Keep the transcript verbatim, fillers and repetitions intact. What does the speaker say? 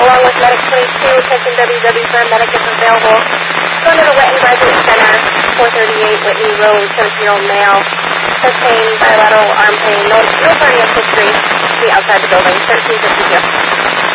along with Medic twenty-two, attention W W for a medic if available. Go to the Whitney Resident Center, four thirty-eight Whitney Road, seventeen-year-old male. Chest pain, bilateral arm pain, no, no cardiac history. Be outside the building, thirteen fifty-two.